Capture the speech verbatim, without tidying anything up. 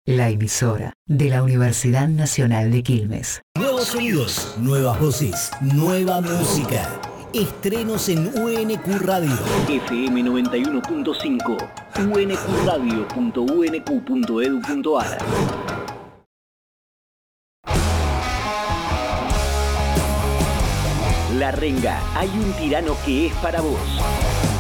La emisora de la Universidad Nacional de Quilmes. Nuevos sonidos, nuevas voces, nueva música. Estrenos en U N Q Radio. F M noventa y uno punto cinco, u n q radio punto u n q punto e d u punto a r. La Renga, hay un tirano que es para vos.